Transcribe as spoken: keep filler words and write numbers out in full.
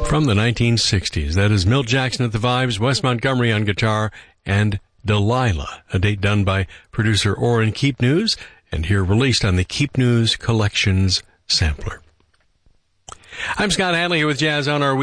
From the nineteen sixties, that is Milt Jackson at the Vibes, Wes Montgomery on guitar, and Delilah, a date done by producer Orrin Keep News, and here released on the Keep News Collections sampler. I'm Scott Hadley here with Jazz on Our